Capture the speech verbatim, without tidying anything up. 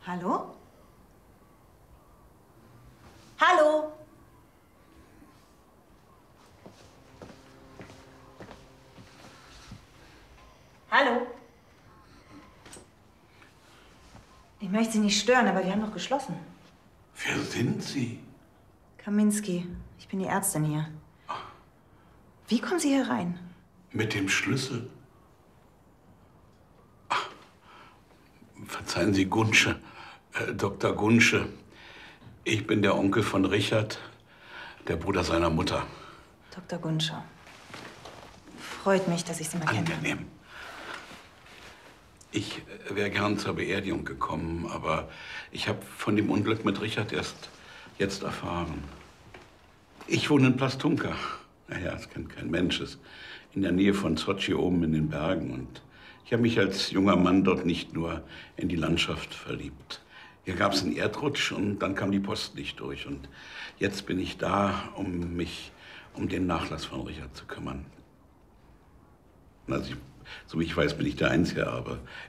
Hallo? Hallo? Hallo? Ich möchte Sie nicht stören, aber wir haben doch geschlossen. Wer sind Sie? Kaminski. Ich bin die Ärztin hier. Wie kommen Sie hier rein? Mit dem Schlüssel. Ach, verzeihen Sie, Gunsche. Äh, Doktor Gunsche. Ich bin der Onkel von Richard, der Bruder seiner Mutter. Doktor Gunsche. Freut mich, dass ich Sie mal kenne. Angenehm. Ich wäre gern zur Beerdigung gekommen, aber ich habe von dem Unglück mit Richard erst jetzt erfahren. Ich wohne in Plastunka. Naja, es kennt kein Mensch. Es ist in der Nähe von Sochi oben in den Bergen. Und ich habe mich als junger Mann dort nicht nur in die Landschaft verliebt. Hier gab es einen Erdrutsch und dann kam die Post nicht durch. Und jetzt bin ich da, um mich um den Nachlass von Richard zu kümmern. Also ich, so wie ich weiß, bin ich der einzige Erbe.